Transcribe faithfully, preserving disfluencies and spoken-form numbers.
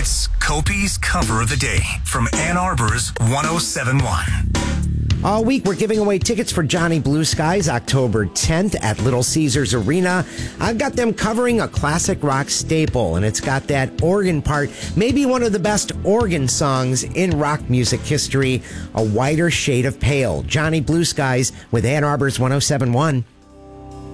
It's Kopi's Cover of the Day from Ann Arbor's one oh seven point one. All week, we're giving away tickets for Johnny Blue Skies October tenth at Little Caesars Arena. I've got them covering a classic rock staple, and it's got that organ part, maybe one of the best organ songs in rock music history, A Whiter Shade of Pale. Johnny Blue Skies with Ann Arbor's one oh seven point one.